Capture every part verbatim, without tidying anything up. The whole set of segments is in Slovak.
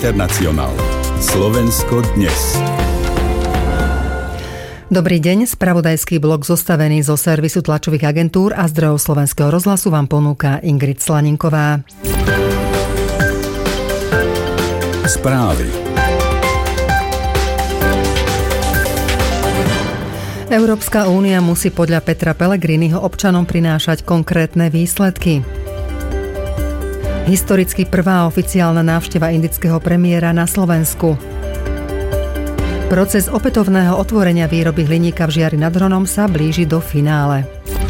Internacionál. Slovensko dnes. Dobrý deň, spravodajský blok zostavený zo servisu tlačových agentúr a zdrojov Slovenského rozhlasu vám ponúka Ingrid Slaninková. Správy. Európska únia musí podľa Petra Pellegriniho občanom prinášať konkrétne výsledky. Historicky prvá oficiálna návšteva indického premiéra na Slovensku. Proces opätovného otvorenia výroby hliníka v Žiari nad Hronom sa blíži do finále.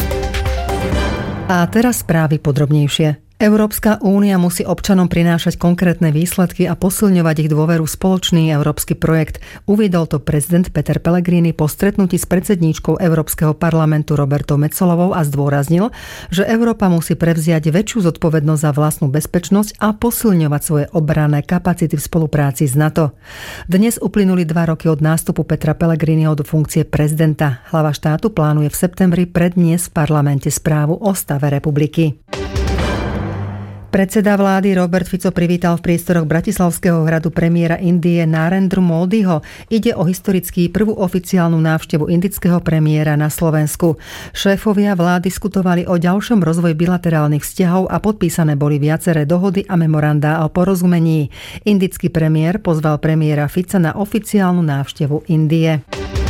A teraz správy podrobnejšie. Európska únia musí občanom prinášať konkrétne výsledky a posilňovať ich dôveru v spoločný európsky projekt. Uviedol to prezident Peter Pellegrini po stretnutí s predsedníčkou Európskeho parlamentu Robertou Metsolovou a zdôraznil, že Európa musí prevziať väčšiu zodpovednosť za vlastnú bezpečnosť a posilňovať svoje obranné kapacity v spolupráci s NATO. Dnes uplynuli dva roky od nástupu Petra Pellegriniho do funkcie prezidenta. Hlava štátu plánuje v septembri predniesť v parlamente správu o stave republiky. Predseda vlády Robert Fico privítal v priestoroch Bratislavského hradu premiéra Indie Narendru Modiho. Ide o historický prvú oficiálnu návštevu indického premiéra na Slovensku. Šéfovia vlád diskutovali o ďalšom rozvoji bilaterálnych vzťahov a podpísané boli viaceré dohody a memorandá o porozumení. Indický premiér pozval premiéra Fica na oficiálnu návštevu Indie.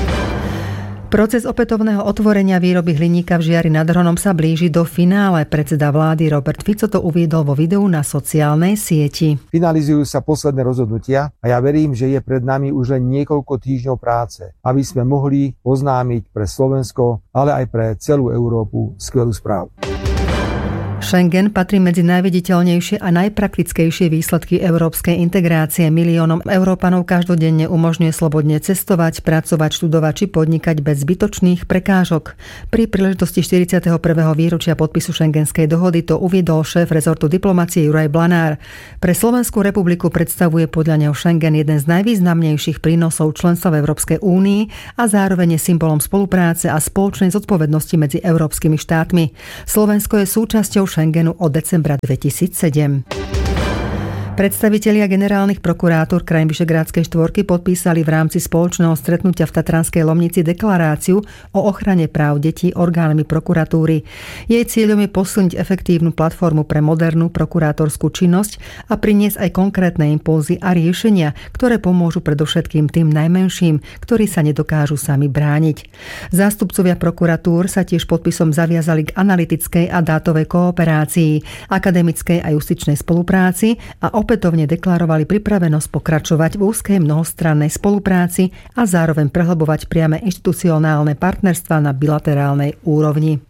Proces opätovného otvorenia výroby hliníka v Žiari nad Hronom sa blíži do finále. Predseda vlády Robert Fico to uviedol vo videu na sociálnej sieti. Finalizujú sa posledné rozhodnutia a ja verím, že je pred nami už len niekoľko týždňov práce, aby sme mohli oznámiť pre Slovensko, ale aj pre celú Európu skvelú správu. Schengen patrí medzi najviditeľnejšie a najpraktickejšie výsledky európskej integrácie. Miliónom Európanov každodenne umožňuje slobodne cestovať, pracovať, študovať či podnikať bez zbytočných prekážok. Pri príležitosti štyridsiateho prvého výročia podpisu Schengenskej dohody to uviedol šéf rezortu diplomacie Juraj Blanár. Pre Slovenskú republiku predstavuje podľa neho Schengen jeden z najvýznamnejších prínosov členstva v Európskej únii a zároveň je symbolom spolupráce a spoločnej zodpovednosti medzi európskymi štátmi. Slovensko je súčasťou Schengenu od decembra dvetisícsedem. Predstavitelia generálnych prokurátor krajín Vyšegrádskej štvorky podpísali v rámci spoločného stretnutia v Tatranskej Lomnici deklaráciu o ochrane práv detí orgánmi prokuratúry. Jej cieľom je posilniť efektívnu platformu pre modernú prokurátorskú činnosť a priniesť aj konkrétne impulzy a riešenia, ktoré pomôžu predovšetkým tým najmenším, ktorí sa nedokážu sami brániť. Zástupcovia prokuratúr sa tiež podpisom zaviazali k analytickej a dátovej kooperácii, akademickej a justičnej spolupráci a opätovne deklarovali pripravenosť pokračovať v úzkej mnohostrannej spolupráci a zároveň prehlbovať priame inštitucionálne partnerstvá na bilaterálnej úrovni.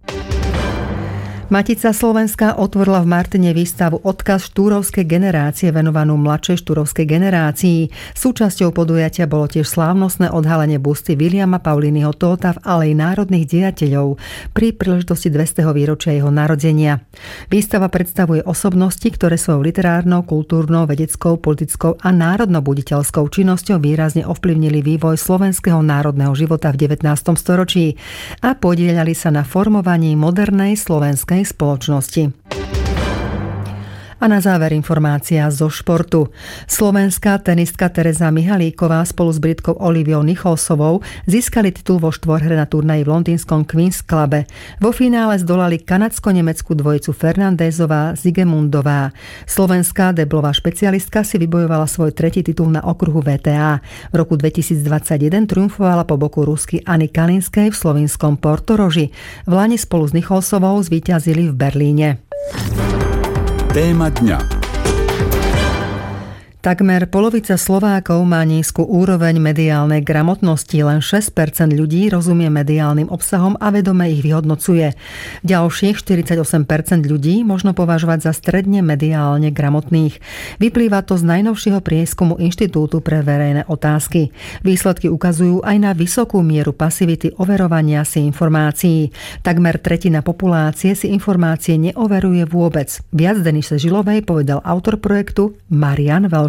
Matica Slovenska otvorila v Martine výstavu Odkaz štúrovskej generácie venovanú mladšej štúrovskej generácii. Súčasťou podujatia bolo tiež slávnostné odhalenie busty Viliama Paulínyho Tóta v Aleji národných dejateľov pri príležitosti dvestého výročia jeho narodenia. Výstava predstavuje osobnosti, ktoré svojou literárnou, kultúrnou, vedeckou, politickou a národnobuditeľskou činnosťou výrazne ovplyvnili vývoj slovenského národného života v devätnástom storočí a podieľali sa na formovaní modernej slovenskej spoločnosti. A na záver informácia zo športu. Slovenská tenistka Tereza Mihalíková spolu s Britkou Oliviou Nicholsovou získali titul vo štvorhre na turnaji v londýnskom Queen's Clube. Vo finále zdolali kanadsko-nemeckú dvojicu Fernandézová Zigemundová. Slovenská deblová špecialistka si vybojovala svoj tretí titul na okruhu vé té á. V roku dvetisícdvadsaťjeden triumfovala po boku Rusky Anny Kalinskej v slovinskom Portoroži. V lani spolu s Nicholsovou zvíťazili v Berlíne. Téma dňa. Takmer polovica Slovákov má nízku úroveň mediálnej gramotnosti, len šesť percent ľudí rozumie mediálnym obsahom a vedome ich vyhodnocuje. Ďalších štyridsaťosem percent ľudí možno považovať za stredne mediálne gramotných. Vyplýva to z najnovšieho prieskumu Inštitútu pre verejné otázky. Výsledky ukazujú aj na vysokú mieru pasivity overovania si informácií. Takmer tretina populácie si informácie neoveruje vôbec. Viac Denise Žilovej povedal autor projektu Marian Velš.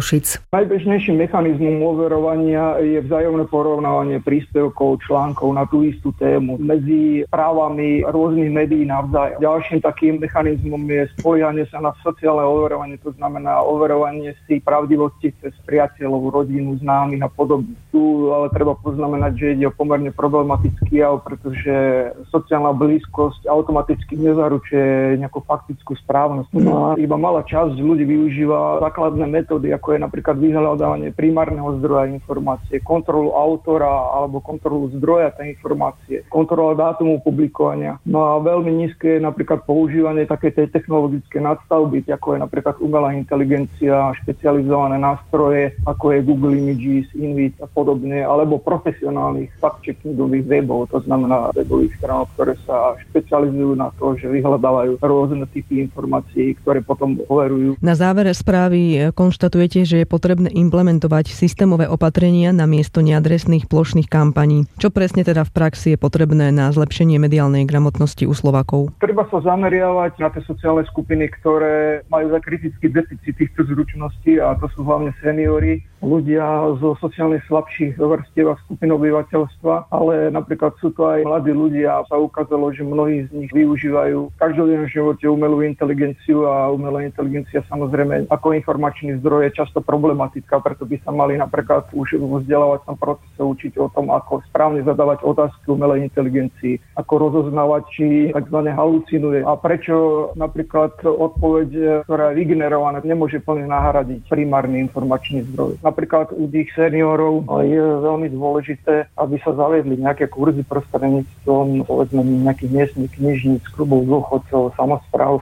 Košic. Najbežnejším mechanizmom overovania je vzájomné porovnávanie príspevkov, článkov na tú istú tému medzi právami rôznych médií navzájom. Ďalším takým mechanizmom je spoliehanie sa na sociálne overovanie, to znamená overovanie si pravdivosti cez priateľov, rodinu, známych a podobne. Tu ale treba poznamenať, že ide o pomerne problematický jav, pretože sociálna blízkosť automaticky nezaručuje nejakú faktickú správnosť. No a iba malá časť ľudí využíva základné metódy, ako je napríklad vyhľadávanie primárneho zdroja informácie, kontrolu autora alebo kontrolu zdroja tej informácie, kontrola dátumu publikovania. No a veľmi nízke je napríklad používanie takej tej technologické nadstavby, ako je napríklad umelá inteligencia, špecializované nástroje, ako je Google Images, Invit a podobne, alebo profesionálnych fact-checkingových webov, to znamená webových stránok, ktoré sa špecializujú na to, že vyhľadávajú rôzne typy informácií, ktoré potom overujú. Na závere správy konštatujete, že je potrebné implementovať systémové opatrenia na miesto neadresných plošných kampaní. Čo presne teda v praxi je potrebné na zlepšenie mediálnej gramotnosti u Slovákov? Treba sa zameriavať na tie sociálne skupiny, ktoré majú za kritický deficit týchto zručností, a to sú hlavne seniori, ľudia zo sociálne slabších vrstiev a skupín obyvateľstva, ale napríklad sú to aj mladí ľudia. Sa ukázalo, že mnohí z nich využívajú v každodennom živote umelú inteligenciu a umelá inteligencia samozrejme ako informačný zdroj je často problematická, preto by sa mali napríklad už vo vzdelávacom procese učiť o tom, ako správne zadávať otázky umelej inteligencii, ako rozoznávať, či takzvané halucinuje a prečo napríklad odpoveď, ktorá je vygenerovaná, nemôže plne nahradiť primárny informačný zdroj. Napríklad u tých seniorov je veľmi dôležité, aby sa zaviedli nejaké kurzy prostredníctvom povedzme nejakých miestnych knižníc, klubov dôchodcov, samospráv.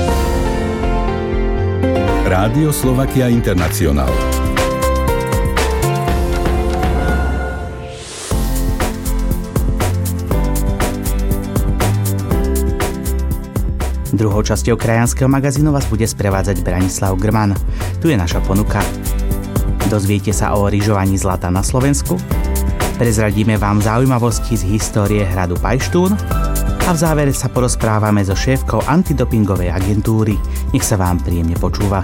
Rádio Slovakia International. Druhou časťou krajanského magazínu vás bude sprevádzať Branislav Grman. Tu je naša ponuka. Dozviete sa o ryžovaní zlata na Slovensku, prezradíme vám zaujímavosti z histórie hradu Pajštún a v závere sa porozprávame so šéfkou antidopingovej agentúry. Nech sa vám príjemne počúva.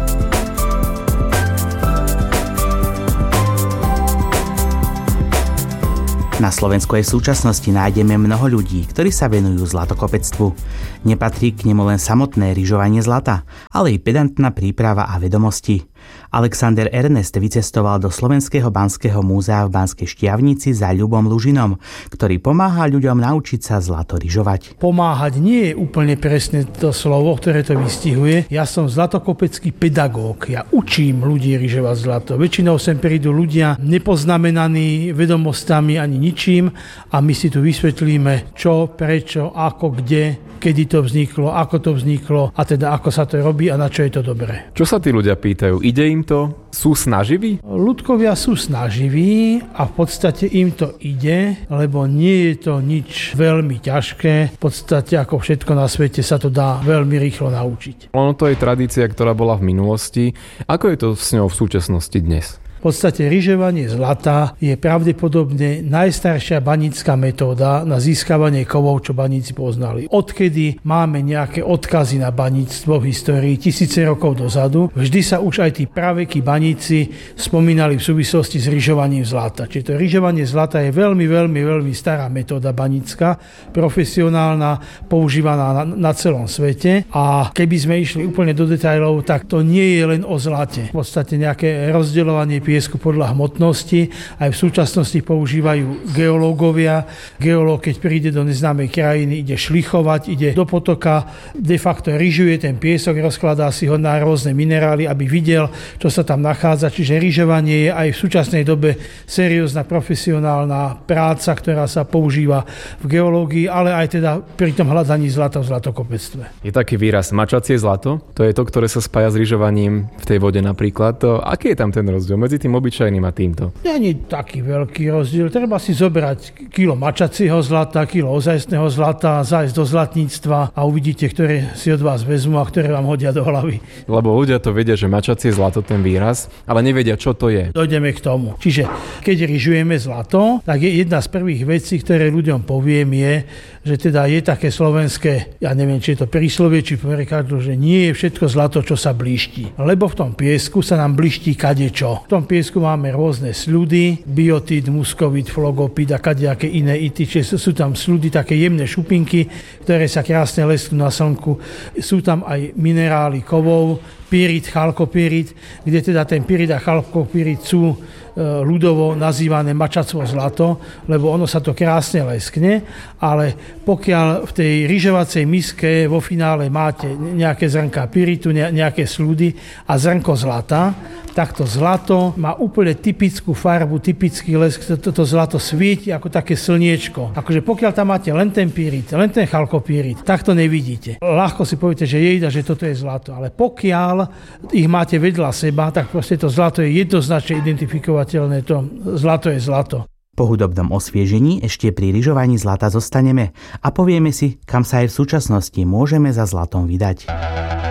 Na Slovensku aj v súčasnosti nájdeme mnoho ľudí, ktorí sa venujú zlatokopectvu. Nepatrí k nemu len samotné ryžovanie zlata, ale i pedantná príprava a vedomosti. Alexander Ernest vycestoval do Slovenského banského múzea v Banskej Štiavnici za Ľubom Lužinom, ktorý pomáha ľuďom naučiť sa zlato ryžovať. Pomáhať nie je úplne presne to slovo, ktoré to vystihuje. Ja som zlatokopecký pedagóg. Ja učím ľudí ryžovať zlato. Väčšinou sem prídu ľudia nepoznamenaní vedomostami ani ničím a my si tu vysvetlíme čo, prečo, ako, kde, kedy to vzniklo, ako to vzniklo a teda ako sa to robí a na čo je to dobré. Čo sa tí ľudia pýtajú? Ide im to? Sú snaživí? Ľudkovia sú snaživí a v podstate im to ide, lebo nie je to nič veľmi ťažké. V podstate ako všetko na svete sa to dá veľmi rýchlo naučiť. Ono to je tradícia, ktorá bola v minulosti. Ako je to s ňou v súčasnosti dnes? V podstate ryžovanie zlata je pravdepodobne najstaršia banícka metóda na získavanie kovov, čo baníci poznali. Odkedy máme nejaké odkazy na baníctvo v histórii tisíce rokov dozadu, vždy sa už aj tí pravekí baníci spomínali v súvislosti s ryžovaním zlata. Čiže to ryžovanie zlata je veľmi, veľmi, veľmi stará metóda banícka, profesionálna, používaná na, na celom svete. A keby sme išli úplne do detailov, tak to nie je len o zlate. V podstate nejaké rozdeľovanie piesku podľa hmotnosti. Aj v súčasnosti používajú geológovia. Geológ, keď príde do neznámej krajiny, ide šlichovať, ide do potoka, de facto ryžuje ten piesok, rozkladá si ho na rôzne minerály, aby videl, čo sa tam nachádza. Čiže ryžovanie je aj v súčasnej dobe seriózna profesionálna práca, ktorá sa používa v geológii, ale aj teda pri tom hľadaní zlata v zlatokopectve. Je taký výraz mačacie zlato? To je to, ktoré sa spája s ryžovaním v tej vode napríklad. To, aký je tam ten rozdiel medzi tým obyčajným a týmto? Není taký veľký rozdiel. Treba si zobrať kilo mačacieho zlata, kilo ozajstného zlata, zájsť do zlatníctva a uvidíte, ktoré si od vás vezmú a ktoré vám hodia do hlavy. Lebo ľudia to vedia, že mačacie zlato ten výraz, ale nevedia, čo to je. Dojdeme k tomu. Čiže keď ryžujeme zlato, tak je jedna z prvých vecí, ktoré ľuďom poviem je, že teda je také slovenské, ja neviem, či je to príslovie, či prekladu, že nie je všetko zlato, čo sa blíšti. Lebo v tom piesku sa nám blíšti kadečo. V tom piesku máme rôzne sľudy, biotid, muskovit, flogopid a kadejaké iné ity, čiže sú tam sľudy, také jemné šupinky, ktoré sa krásne lesknú na slnku. Sú tam aj minerály kovov, pyrit, chalkopyrit, kde teda ten pyrit a chalkopyrit sú ľudovo nazývané mačacvo zlato, lebo ono sa to krásne leskne, ale pokiaľ v tej ryžovacej miske vo finále máte nejaké zrnká pyritu, nejaké sľudy a zrnko zlata, tak to zlato má úplne typickú farbu, typický lesk, toto zlato svieti ako také slniečko. Akože pokiaľ tam máte len ten pyrit, len ten chalkopyrit, tak to nevidíte. Ľahko si poviete, že jejda, že toto je zlato, ale pokiaľ ich máte vedľa seba, tak proste to zlato je jednoznačne identifikovať. To zlato je zlato. Po hudobnom osviežení ešte pri ryžovaní zlata zostaneme a povieme si, kam sa aj v súčasnosti môžeme za zlatom vydať.